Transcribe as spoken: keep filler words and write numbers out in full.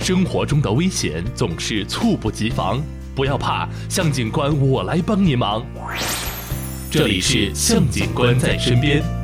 生活中的危险总是猝不及防，不要怕，向警官我来帮您忙。这里是向警官在身边，